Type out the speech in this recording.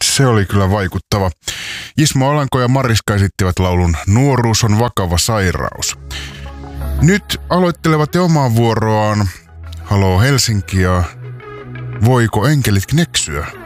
Se oli kyllä vaikuttava. Ismo Alanko ja Mariska esittivät laulun Nuoruus on vakava sairaus. Nyt aloittelevat jo omaa vuoroaan Haloo Helsinki ja Voiko enkelit kneksyä?